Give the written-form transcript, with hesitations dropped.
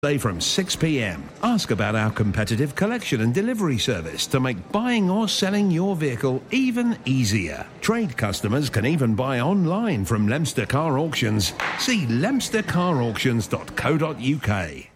Day from 6 p.m. Ask about our competitive collection and delivery service to make buying or selling your vehicle even easier. Trade customers can even buy online from Leominster Car Auctions. See leominstercarauctions.co.uk.